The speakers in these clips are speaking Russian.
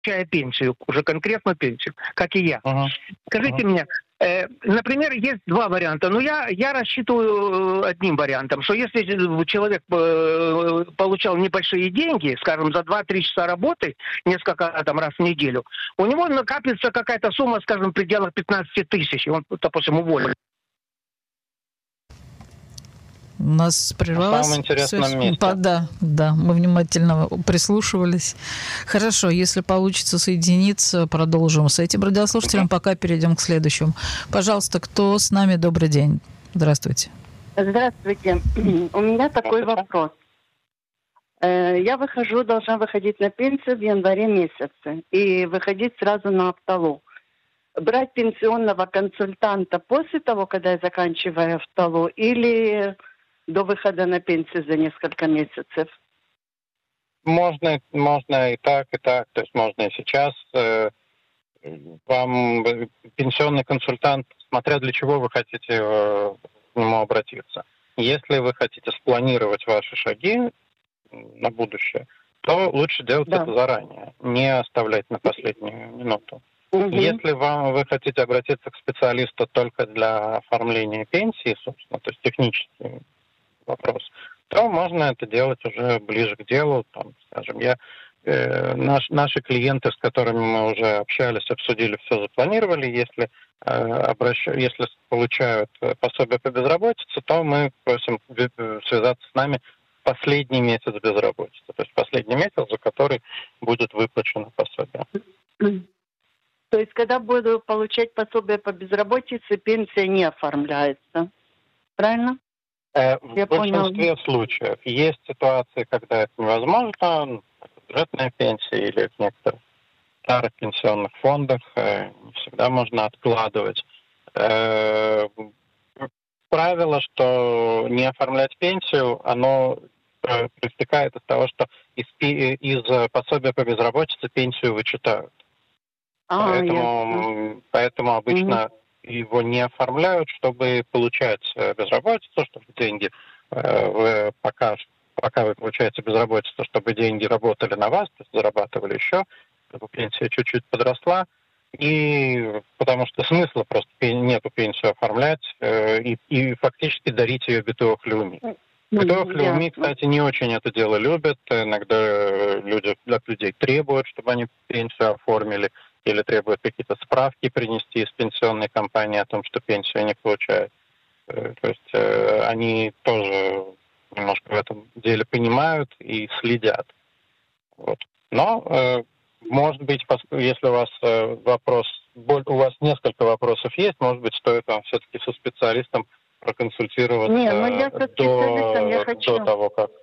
получая пенсию, уже конкретно пенсию, как и я. Скажите Ага. мне, например, есть два варианта. Но я рассчитываю одним вариантом, что если человек получал небольшие деньги, скажем, за 2-3 часа работы, несколько там раз в неделю, у него накапливается какая-то сумма, скажем, в пределах 15 тысяч, и он, допустим, уволен. У нас прервалась В самом интересном месте. Да, мы внимательно прислушивались. Хорошо, если получится соединиться, продолжим с этим радиослушателем, пока перейдем к следующему. Пожалуйста, кто с нами? Добрый день. Здравствуйте. Здравствуйте. У меня такой вопрос. Я должна выходить на пенсию в январе месяце и выходить сразу на Автолу. Брать пенсионного консультанта после того, когда я заканчиваю Автолу, или до выхода на пенсию за несколько месяцев? Можно и так, и так. То есть можно и сейчас. Вам пенсионный консультант, смотря для чего вы хотите к нему обратиться. Если вы хотите спланировать ваши шаги на будущее, то лучше делать это заранее, не оставлять на последнюю минуту. Если вы хотите обратиться к специалисту только для оформления пенсии, собственно, то есть технический вопрос, то можно это делать уже ближе к делу. Там, скажем, наши клиенты, с которыми мы уже общались, обсудили, все запланировали. Если получают пособие по безработице, то мы просим связаться с нами в последний месяц безработицы. То есть последний месяц, за который будет выплачено пособие. То есть, когда буду получать пособие по безработице, пенсия не оформляется. Правильно? В большинстве случаев. Есть ситуации, когда это невозможно, бюджетная пенсия или в некоторых старых пенсионных фондах не всегда можно откладывать. Правило, что не оформлять пенсию, оно проистекает из того, что из пособия по безработице пенсию вычитают. Поэтому обычно его не оформляют, чтобы получать безработицу, чтобы деньги пока вы получаете безработицу, чтобы деньги работали на вас, то есть зарабатывали еще, чтобы пенсия чуть-чуть подросла. И потому что смысла просто нету пенсию оформлять и фактически дарить ее Битуах Леуми. Битуах Леуми, кстати, не очень это дело любят. Иногда от людей требуют, чтобы они пенсию оформили, или требуют какие-то справки принести из пенсионной компании о том, что пенсию не получают. То есть они тоже немножко в этом деле понимают и следят. Вот. Но, может быть, если у вас у вас несколько вопросов есть, может быть, стоит вам все-таки со специалистом проконсультироваться до того, как...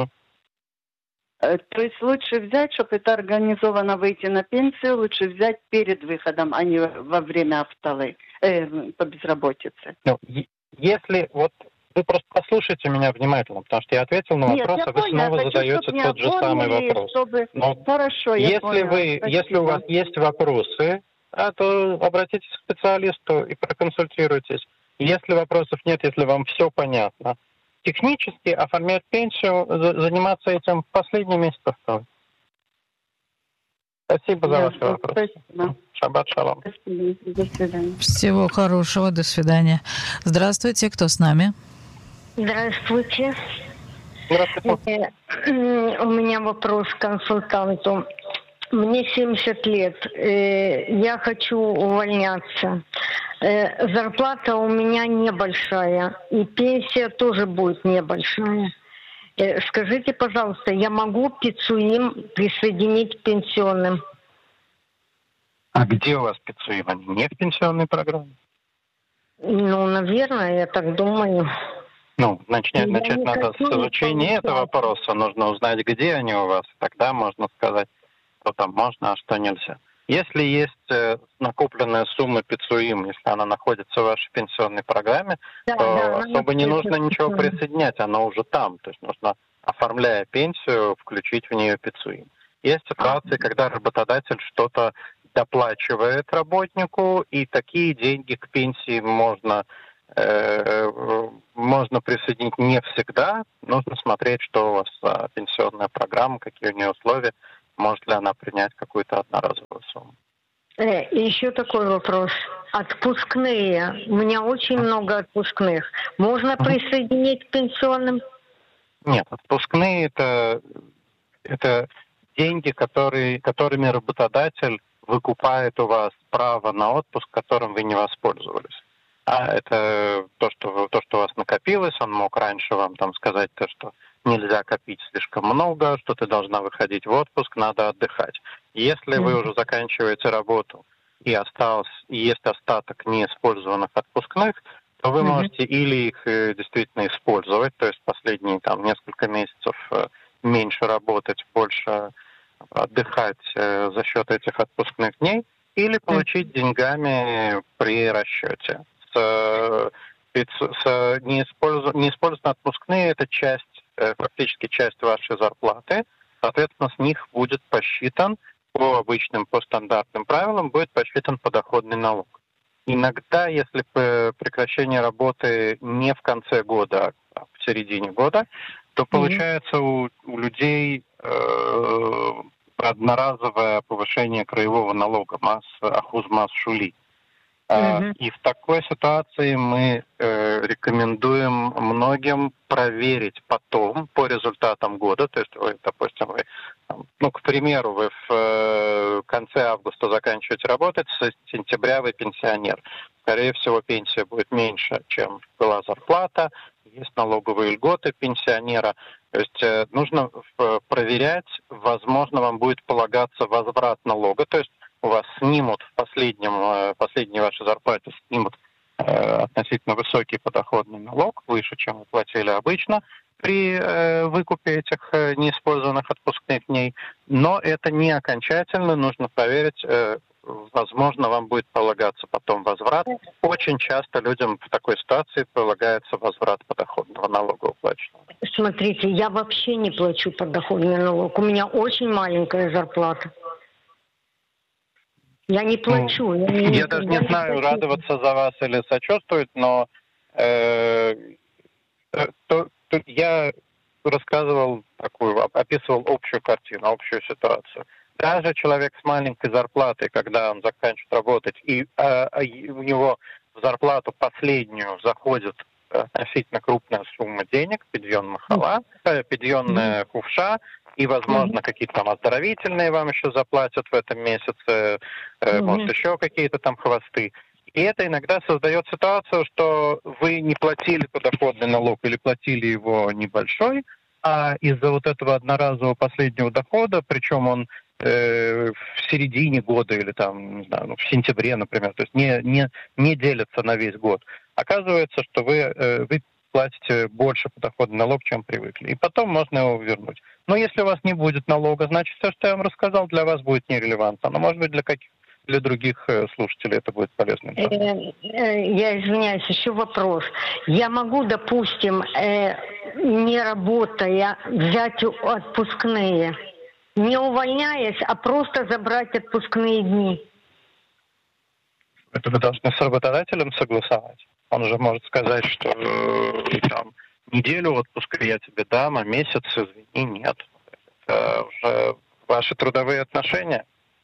То есть лучше взять, чтобы это организованно выйти на пенсию, лучше взять перед выходом, а не во время Автолы по безработице. Если вы просто послушайте меня внимательно, потому что я ответил на вопрос, а вы снова задаете тот же самый вопрос. Хорошо, если у вас есть вопросы, то обратитесь к специалисту и проконсультируйтесь. Если вопросов нет, если вам все понятно, технически оформлять пенсию, заниматься этим в последний месяц осталось. Спасибо за ваши вопросы. Шаббат шалом. До свидания. Всего хорошего, до свидания. Здравствуйте, кто с нами? Здравствуйте. Здравствуйте. У меня вопрос к консультанту. Мне 70 лет. Я хочу увольняться. Зарплата у меня небольшая. И пенсия тоже будет небольшая. Скажите, пожалуйста, я могу пицуим присоединить к пенсионным? А где у вас пицуим? Они не в пенсионной программе? Наверное, я так думаю. Начать надо с изучения этого вопроса. Нужно узнать, где они у вас. Тогда можно сказать, что там можно, а что нельзя. Если есть накопленная сумма пицуим, если она находится в вашей пенсионной программе, то особо не нужно ничего присоединять, она уже там. То есть нужно, оформляя пенсию, включить в нее пицуим. Есть ситуации, когда работодатель что-то доплачивает работнику, и такие деньги к пенсии можно присоединить не всегда. Нужно смотреть, что у вас за пенсионная программа, какие у нее условия, может ли она принять какую-то одноразовую сумму. И еще такой вопрос. Отпускные. У меня очень много отпускных. Можно присоединить к пенсионным? Нет, отпускные это деньги, которыми работодатель выкупает у вас право на отпуск, которым вы не воспользовались. А это то, что у вас накопилось, он мог раньше вам там сказать то, что нельзя копить слишком много, что ты должна выходить в отпуск, надо отдыхать. Если вы уже заканчиваете работу и есть остаток неиспользованных отпускных, то вы можете или их действительно использовать, то есть последние там несколько месяцев меньше работать, больше отдыхать за счет этих отпускных дней, или получить деньгами при расчете. Неиспользованные отпускные — это фактически часть вашей зарплаты. Соответственно, с них будет посчитан по стандартным правилам, будет посчитан подоходный налог. Иногда, если прекращение работы не в конце года, а в середине года, то получается у людей одноразовое повышение краевого налога ахуз мас шули. И в такой ситуации мы рекомендуем многим проверить потом, по результатам года, то есть вы, допустим, к примеру, вы в конце августа заканчиваете работать, с сентября вы пенсионер. Скорее всего, пенсия будет меньше, чем была зарплата, есть налоговые льготы пенсионера. То есть нужно проверять, возможно, вам будет полагаться возврат налога, то есть у вас снимут в последней вашей зарплате относительно высокий подоходный налог, выше, чем вы платили обычно при выкупе этих неиспользованных отпускных дней. Но это не окончательно, нужно проверить, возможно, вам будет полагаться потом возврат. Очень часто людям в такой ситуации полагается возврат подоходного налога уплаченного. Смотрите, я вообще не плачу подоходный налог. У меня очень маленькая зарплата. Я не плачу. Я даже не знаю, радоваться за вас или сочувствовать, но я описывал общую картину, общую ситуацию. Даже человек с маленькой зарплатой, когда он заканчивает работать, и у него в зарплату последнюю заходит относительно крупная сумма денег, пидьон махала, пидьон кувша, и, возможно, какие-то там оздоровительные вам еще заплатят в этом месяце, может, еще какие-то там хвосты. И это иногда создает ситуацию, что вы не платили подоходный налог или платили его небольшой, а из-за вот этого одноразового последнего дохода, причем он в середине года или там, не знаю, в сентябре, например, то есть не делится на весь год, оказывается, что вы платите больше подоходный налог, чем привыкли. И потом можно его вернуть. Но если у вас не будет налога, значит, все, что я вам рассказал, для вас будет нерелевантно. Но, может быть, для других слушателей это будет полезно. Я извиняюсь, еще вопрос. Я могу, допустим, не работая, взять отпускные, не увольняясь, а просто забрать отпускные дни? Это вы должны с работодателем согласовать. Он же может сказать, что там неделю отпуска я тебе дам, а месяц, извини, нет. Это уже ваши трудовые отношения.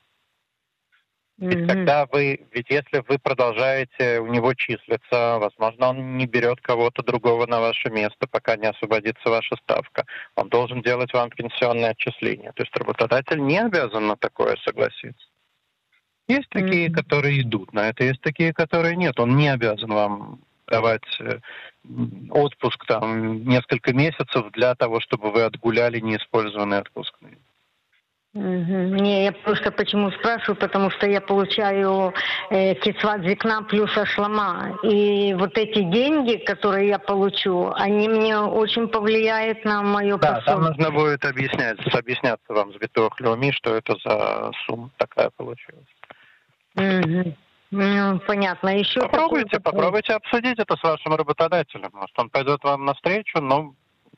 Ведь тогда ведь если вы продолжаете у него числиться, возможно, он не берет кого-то другого на ваше место, пока не освободится ваша ставка. Он должен делать вам пенсионное отчисление. То есть работодатель не обязан на такое согласиться. Есть такие, которые идут на это, есть такие, которые нет. Он не обязан вам давать отпуск там несколько месяцев для того, чтобы вы отгуляли неиспользованные отпускные. Не, я просто почему спрашиваю, потому что я получаю кицват зикна плюс ашлама. И вот эти деньги, которые я получу, они мне очень повлияют на мое пособие. Да, там нужно будет объясняться вам с Битуах Леуми, что это за сумма такая получилась. Ну, понятно. Еще попробуйте обсудить это с вашим работодателем. Может, он пойдет вам навстречу, но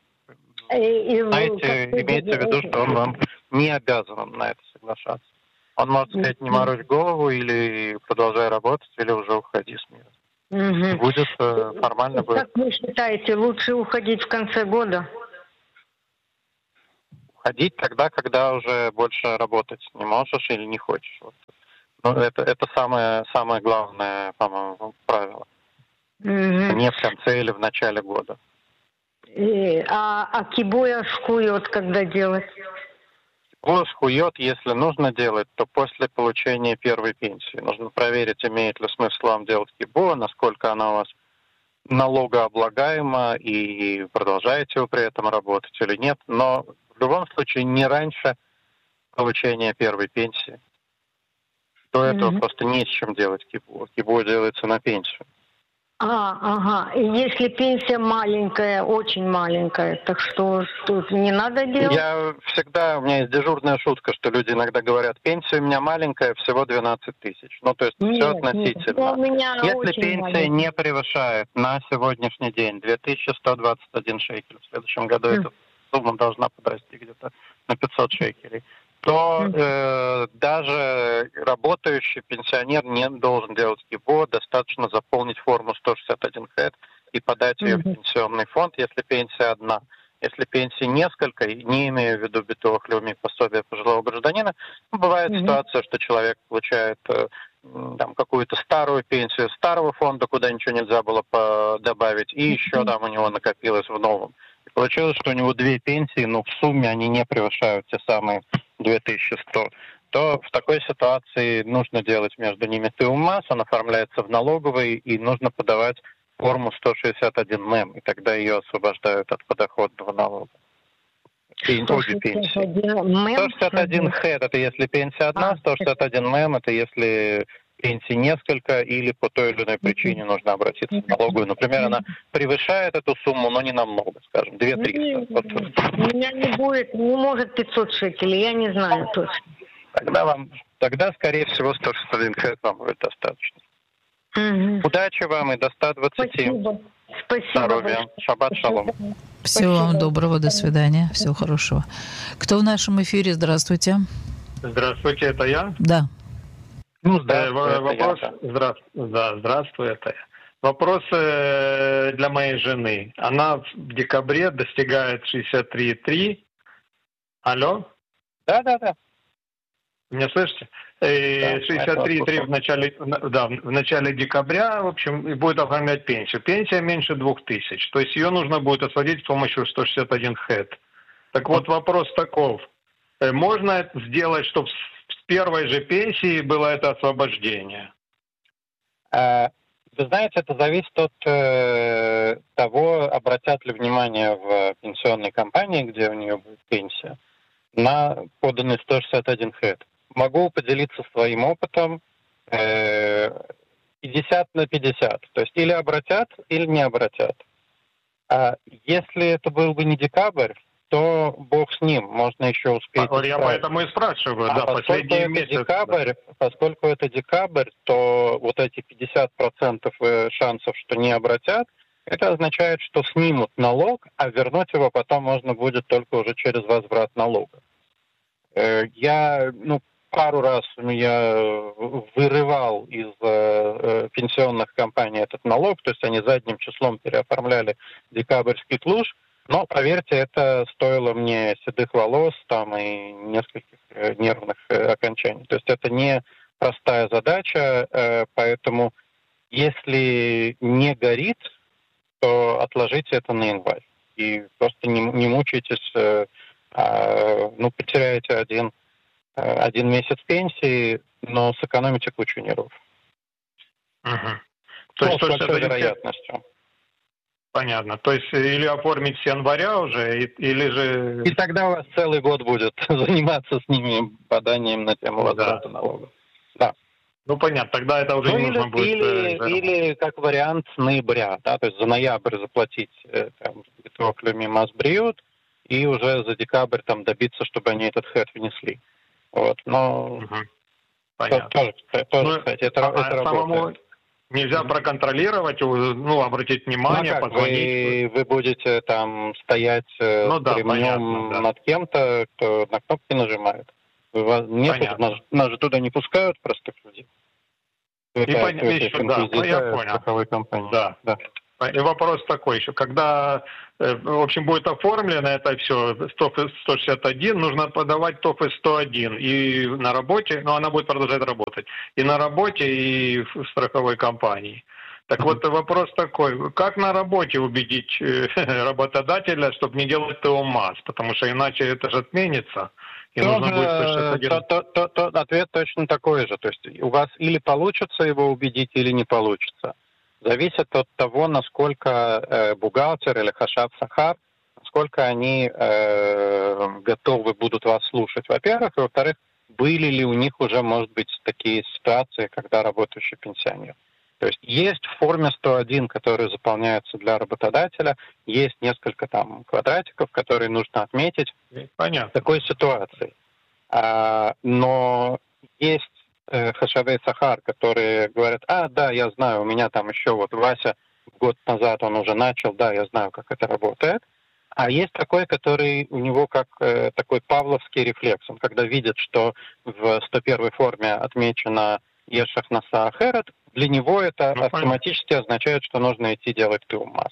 имейте в виду, что он вам не обязан на это соглашаться. Он может сказать, не морочь голову, или продолжай работать, или уже уходи с мира. Будет формально. Как вы считаете, лучше уходить в конце года? уходить тогда, когда уже больше работать не можешь или не хочешь. Вот. Ну, это самое главное, по-моему, правило. Не в конце или в начале года. А кибоя шкует, когда делать? Кибоя шкует, если нужно делать, то после получения первой пенсии. Нужно проверить, имеет ли смысл вам делать кибоя, насколько она у вас налогооблагаема и продолжаете вы при этом работать или нет. Но в любом случае не раньше получения первой пенсии. До этого просто не с чем делать кибо. Кибо делается на пенсию. Ага. И если пенсия маленькая, очень маленькая, так что тут не надо делать? У меня есть дежурная шутка, что люди иногда говорят, пенсия у меня маленькая, всего 12 тысяч. Ну, то есть все относительно. Если пенсия не превышает на сегодняшний день 2121 шекель, в следующем году эта сумма должна подрасти где-то на 500 шекелей, то даже работающий пенсионер не должен делать кибо, достаточно заполнить форму 161 хэт и подать ее в пенсионный фонд, если пенсия одна. Если пенсий несколько, не имея в виду битовых леуми пособия пожилого гражданина, бывает ситуация, что человек получает какую-то старую пенсию старого фонда, куда ничего нельзя было добавить, и еще там у него накопилось в новом. И получилось, что у него две пенсии, но в сумме они не превышают те самые 2100, то в такой ситуации нужно делать между ними тыумас, он оформляется в налоговой, и нужно подавать форму 161 МЭМ, и тогда ее освобождают от подоходного налога. И обе пенсии. 161 хэт — это если пенсия одна, 161 МЭМ — это если пенсий несколько, или по той или иной причине нужно обратиться в налоговую. Например, она превышает эту сумму, но не намного, скажем, 2300. У меня не может 500 шекелей, я не знаю точно. Тогда, скорее всего, 161 хэт вам будет достаточно. Удачи вам и до 120. Спасибо. Здоровья. Шаббат шалом. Всего вам доброго, до свидания, всего хорошего. Кто в нашем эфире? Здравствуйте. Здравствуйте, это я? Да. Здравствуй, это я. Вопрос для моей жены. Она в декабре достигает 63,3. Алло? Да. Меня слышите? 63,3 в начале декабря, в общем, и будет оформлять пенсию. Пенсия меньше 2000. То есть ее нужно будет освободить с помощью 161 хэт. Так вот, вопрос таков. Можно это сделать, чтобы с первой же пенсии было это освобождение? Вы знаете, это зависит от того, обратят ли внимание в пенсионной компании, где у нее будет пенсия, на поданный 161 хэт. Могу поделиться своим опытом 50 на 50. То есть или обратят, или не обратят. А если это был бы не декабрь, то бог с ним, можно еще успеть. Я поэтому и спрашиваю, последний месяц. Поскольку это декабрь, то вот эти 50% шансов, что не обратят, это означает, что снимут налог, а вернуть его потом можно будет только уже через возврат налога. Пару раз я вырывал из пенсионных компаний этот налог, то есть они задним числом переоформляли декабрьский тлуш, но, поверьте, это стоило мне седых волос и нескольких нервных окончаний. То есть это не простая задача, поэтому если не горит, то отложите это на январь. И просто не мучайтесь, потеряете один месяц пенсии, но сэкономите кучу нервов. То есть с большой вероятностью. Понятно. То есть или оформить с января уже, или же... И тогда у вас целый год будет заниматься с ними поданием на тему возврата налога. Да. Понятно, тогда это уже не нужно будет... Или как вариант с ноября, то есть за ноябрь заплатить битвоклюми масбриют, и уже за декабрь добиться, чтобы они этот хэт внесли. Понятно. Тоже, кстати, это работает. Нельзя проконтролировать, обратить внимание, позвонить. Вы будете стоять ремнем над кем-то, кто на кнопки нажимает. Нас же туда не пускают простых людей. Я понял. Страховой компании. Да. И вопрос такой еще. Когда, в общем, будет оформлено это все, ТОФ 161, нужно подавать ТОФ 101 и на работе, но она будет продолжать работать, и на работе, и в страховой компании. Так вот вопрос такой, как на работе убедить работодателя, чтобы не делать ТО МАЗ, потому что иначе это же отменится. И нужно будет ответ точно такой же. То есть у вас или получится его убедить, или не получится. Зависит от того, насколько бухгалтер или хашаб сахар, насколько они готовы будут вас слушать, во-первых. И, во-вторых, были ли у них уже, может быть, такие ситуации, когда работающий пенсионер. То есть есть в форме 101, который заполняется для работодателя, есть несколько там квадратиков, которые нужно отметить. Понятно. В такой ситуации. Но есть хашавей сахар, которые говорят, да, я знаю, у меня там еще вот Вася год назад он уже начал, да, я знаю, как это работает. А есть такой, который у него как такой павловский рефлекс. Он когда видит, что в 101 форме отмечено Ешах Наса Ахерет, для него это автоматически означает, что нужно идти делать ТУМАС.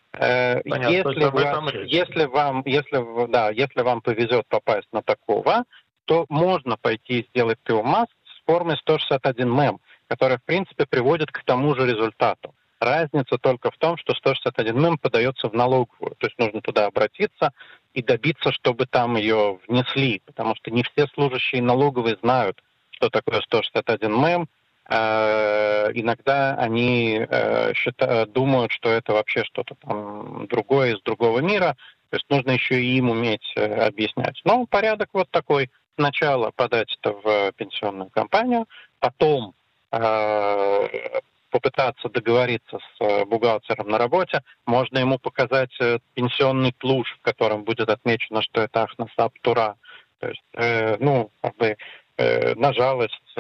Если вам повезет попасть на такого, то можно пойти сделать ТУМАС с формой 161 МЭМ, которая, в принципе, приводит к тому же результату. Разница только в том, что 161 МЭМ подается в налоговую. То есть нужно туда обратиться и добиться, чтобы там ее внесли, потому что не все служащие налоговой знают, что такое 161 МЭМ. Иногда они думают, что это вообще что-то там другое из другого мира. То есть нужно еще и им уметь объяснять. Но порядок вот такой. Сначала подать это в пенсионную компанию, потом попытаться договориться с бухгалтером на работе. Можно ему показать пенсионный плуш, в котором будет отмечено, что это Ахнаса Птура. То есть, на жалость.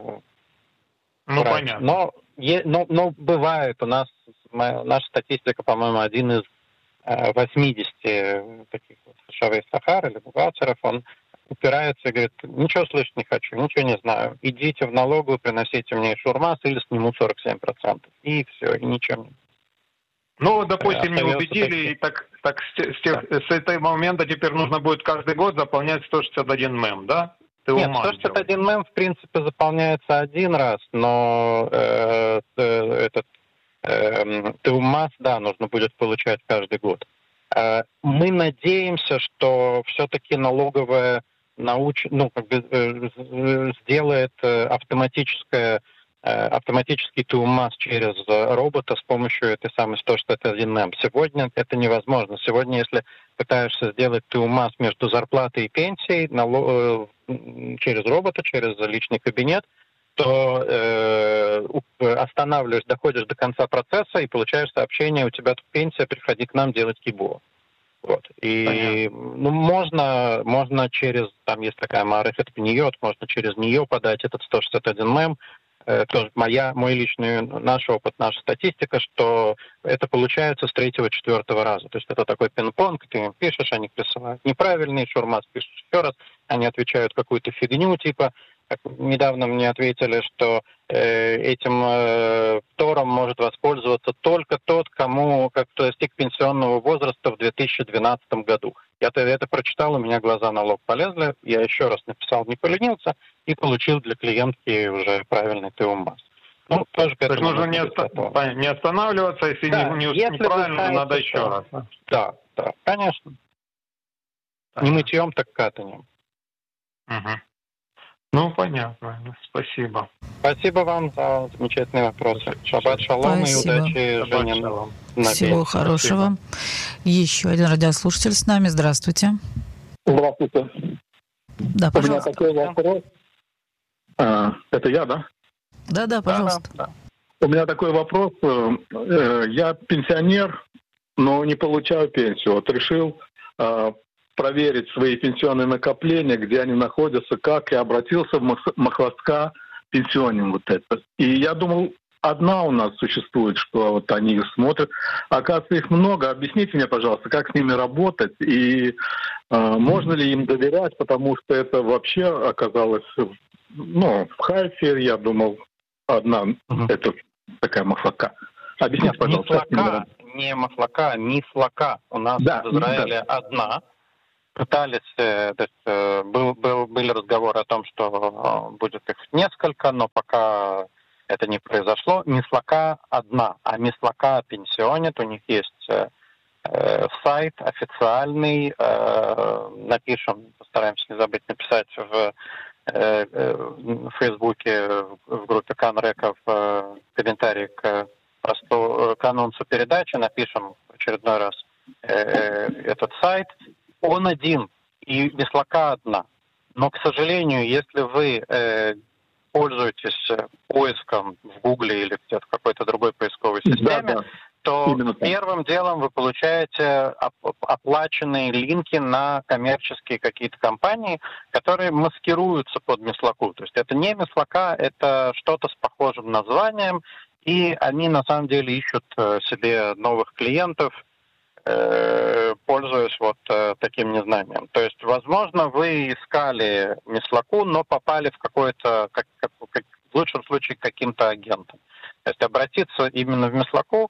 Понятно. Но бывает, у нас наша статистика, по-моему, один из 80 таких вот хашавей сахар или бухгалтеров, он упирается и говорит, ничего слышать не хочу, ничего не знаю. Идите в налоговую, приносите мне шурмас или сниму 47%. И все, и ничего не... допустим, не убедили, и так с этого момента теперь нужно будет каждый год заполнять 161 МЭМ, да? Нет, 161 МЭМ, в принципе, заполняется один раз, но ТУМАС, да, нужно будет получать каждый год. Мы надеемся, что все-таки налоговая сделает автоматический ТУМАС через робота с помощью этой самой 161 МЭМ. Сегодня это невозможно. Сегодня, если пытаешься сделать ТУМАС между зарплатой и пенсией через робота, через личный кабинет, то останавливаешь, доходишь до конца процесса и получаешь сообщение, у тебя тут пенсия, приходи к нам делать КИБО. Вот. И можно через, там есть такая Маарефет Пниот, можно через нее подать этот 161 МЭМ. Тоже наш опыт, наша статистика, что это получается с 3-4 раза. То есть это такой пинг-понг, ты им пишешь, они присылают неправильный шурмас, пишешь еще раз, они отвечают какую-то фигню, типа, недавно мне ответили, что этим тором может воспользоваться только тот, кто достиг пенсионного возраста в 2012 году. Я это прочитал, у меня глаза на лоб полезли, я еще раз написал, не поленился, и получил для клиентки уже правильный ТУМАС. Тоже то есть нужно не останавливаться, если неправильно, надо еще раз. Да, конечно. Не мытьем, так катанием. Угу. Понятно. Спасибо. Спасибо вам за замечательные вопросы. Шаббат шалом и удачи, Женя. Всего хорошего. Еще один радиослушатель с нами. Здравствуйте. Здравствуйте. Да, пожалуйста. У меня такой вопрос. Это я, да? Да, пожалуйста. Да. У меня такой вопрос. Я пенсионер, но не получаю пенсию. Вот решил проверить свои пенсионные накопления, где они находятся, как я обратился в Махласка пенсионным вот это. И я думал, одна у нас существует, что вот они их смотрят. Оказывается, их много. Объясните мне, пожалуйста, как с ними работать и можно ли им доверять, потому что это вообще оказалось, в Хайфе, я думал, одна, это такая Махлака. Объясните, пожалуйста. не маслака, а мислака. У нас в Израиле одна. Пытались, то есть были разговоры о том, что будет их несколько, но пока это не произошло. Мислака одна, а мислака пенсионит. У них есть сайт официальный. Напишем, постараемся не забыть написать в Фейсбуке, в группе Канрека в комментарии к анонсу передачи, напишем в очередной раз этот сайт. Он один, и мислака одна. Но, к сожалению, если вы пользуетесь поиском в Гугле или где-то в какой-то другой поисковой системе, то первым делом вы получаете оплаченные линки на коммерческие какие-то компании, которые маскируются под мислаку. То есть это не мислака, это что-то с похожим названием, и они на самом деле ищут себе новых клиентов, пользуясь вот таким незнанием. То есть, возможно, вы искали мислаку, но попали в какой-то, в лучшем случае, к каким-то агентам. То есть обратиться именно в мислаку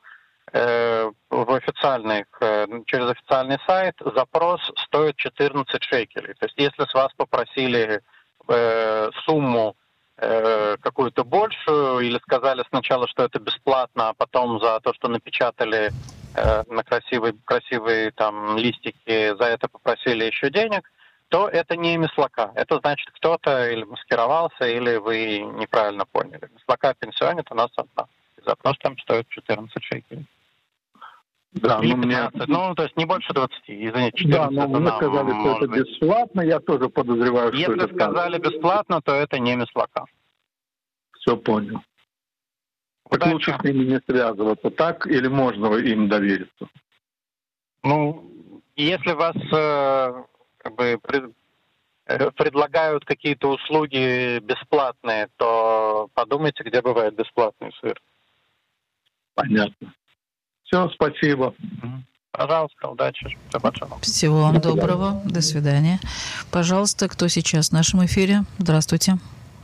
через официальный сайт запрос стоит 14 шекелей. То есть если с вас попросили сумму какую-то большую или сказали сначала, что это бесплатно, а потом за то, что напечатали на красивые там листики, за это попросили еще денег, то это не мислака. Это значит, кто-то или маскировался, или вы неправильно поняли. Мислака пенсионит у нас одна. Запрос там стоит 14 шекелей. Да, или 15, то есть не больше 20, извините, 14. Да, но мне сказали, что это бесплатно, я тоже подозреваю, что это Если сказали бесплатно, то это не мислака. Все понял. Так лучше с ними не связываться, так? Или можно им довериться? Ну, если вас предлагают какие-то услуги бесплатные, то подумайте, где бывает бесплатный сыр. Понятно. Все, спасибо. Пожалуйста, удачи. Всего вам доброго. До свидания. Пожалуйста, кто сейчас в нашем эфире? Здравствуйте.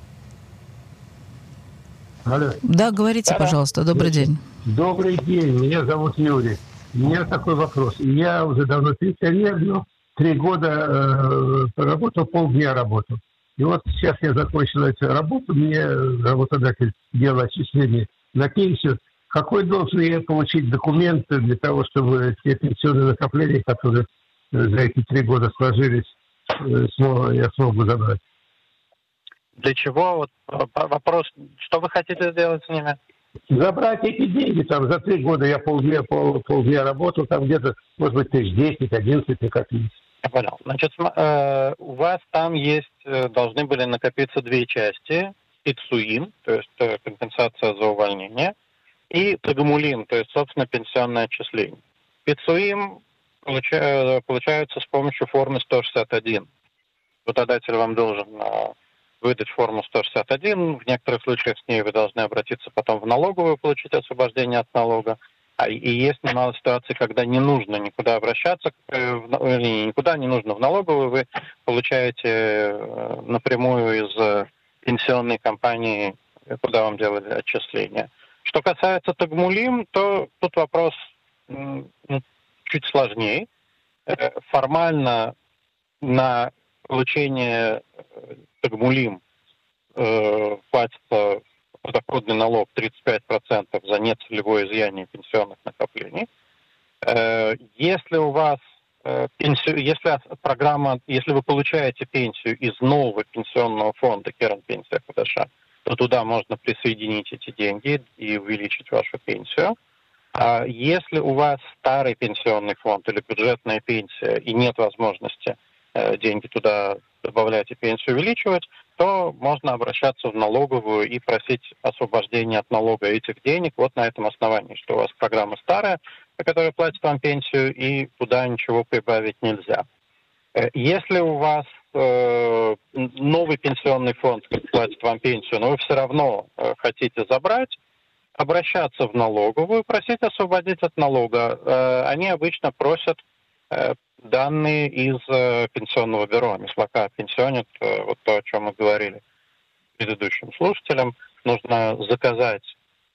Алло. Да, говорите, пожалуйста. Добрый день. Добрый день. Меня зовут Юрий. У меня такой вопрос. Я уже давно пенсионер, но 3 года работал, полдня работал. И вот сейчас я закончил эту работу, мне работодатель делал отчисление на пенсию. Какой должен я получить документ для того, чтобы те пенсионные накопления, которые за эти 3 года сложились, я смогу забрать? Для чего? Вот вопрос, что вы хотите сделать с ними? Забрать эти деньги. Там за 3 года я полдня работал, там где-то, может быть, 10-11 накопились. Я понял. Значит, у вас там должны были накопиться 2 части. Пицуин, то есть компенсация за увольнение, и тагмулин, то есть, собственно, пенсионное отчисление. Пицуин получается с помощью формы 161. Работодатель вам должен выдать форму 161. В некоторых случаях с ней вы должны обратиться потом в налоговую, получить освобождение от налога. И есть немало ситуаций, когда не нужно никуда обращаться, никуда не нужно в налоговую, вы получаете напрямую из пенсионной компании, куда вам делали отчисления. Что касается тагмулим, то тут вопрос чуть сложнее. Формально на получение тагмулим платится подоходный налог 35% за нецелевое изъятие пенсионных накоплений. Если у вас если вы получаете пенсию из нового пенсионного фонда Керен Пенсия Хадаша, то туда можно присоединить эти деньги и увеличить вашу пенсию. А если у вас старый пенсионный фонд или бюджетная пенсия и нет возможности деньги туда добавлять и пенсию увеличивать, то можно обращаться в налоговую и просить освобождения от налога этих денег вот на этом основании, что у вас программа старая, которая платит вам пенсию, и туда ничего прибавить нельзя. Если у вас новый пенсионный фонд платит вам пенсию, но вы все равно хотите забрать, обращаться в налоговую, просить освободить от налога. Они обычно просят данные из пенсионного бюро. Мислака пенсионит, вот то, о чем мы говорили предыдущим слушателям. Нужно заказать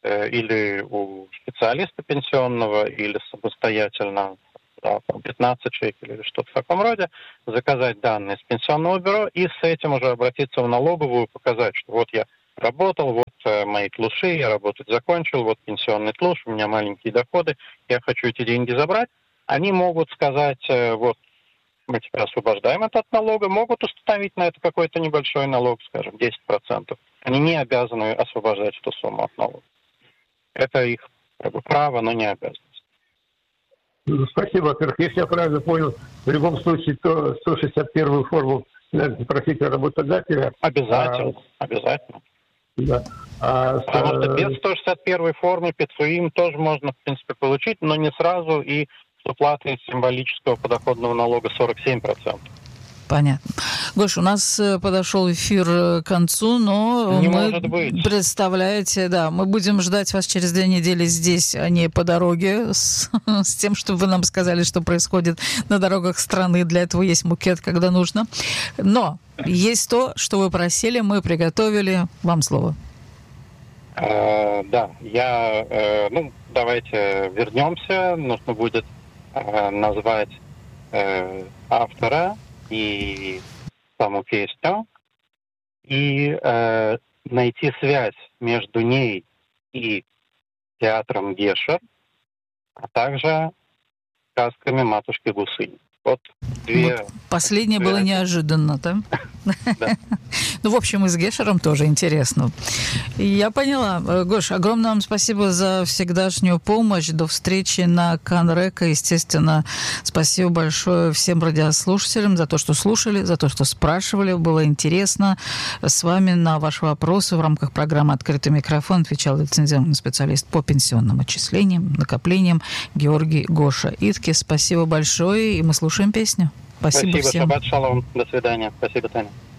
или у специалиста пенсионного, или самостоятельно, да, 15 шекелей или что-то в таком роде, заказать данные с пенсионного бюро и с этим уже обратиться в налоговую, показать, что вот я работал, вот мои тлуши, я работать закончил, вот пенсионный тлуш, у меня маленькие доходы, я хочу эти деньги забрать. Они могут сказать, вот мы тебя освобождаем от налога, могут установить на это какой-то небольшой налог, скажем, 10%. Они не обязаны освобождать эту сумму от налога. Это их право, но не обязанность. Спасибо. Во-первых, если я правильно понял, в любом случае, то 161-ю форму надо просить работодателя. Обязательно, обязательно. Да. Потому что без 161-й формы ПИЦУИМ тоже можно, в принципе, получить, но не сразу, и с уплатой символического подоходного налога 47%. Понятно. Гош, у нас подошел эфир к концу, но представляете, да, мы будем ждать вас через 2 недели здесь, а не по дороге, с тем, чтобы вы нам сказали, что происходит на дорогах страны. Для этого есть букет, когда нужно. Но есть то, что вы просили, мы приготовили. Вам слово. Да, давайте вернемся. Нужно будет назвать автора и саму песню, и найти связь между ней и театром Гешер, а также сказками матушки Гусыни. Вот последнее было неожиданно, да? Да. Ну, в общем, и с Гешером тоже интересно. Я поняла. Гош, огромное вам спасибо за всегдашнюю помощь. До встречи на Канрека. Естественно, спасибо большое всем радиослушателям за то, что слушали, за то, что спрашивали. Было интересно. С вами на ваши вопросы в рамках программы «Открытый микрофон» отвечал лицензированный специалист по пенсионным отчислениям, накоплениям Георгий Гоша Итке. Спасибо большое, и мы слушаем песню. Спасибо всем. Шаббат шалом. До свидания. Спасибо, Таня.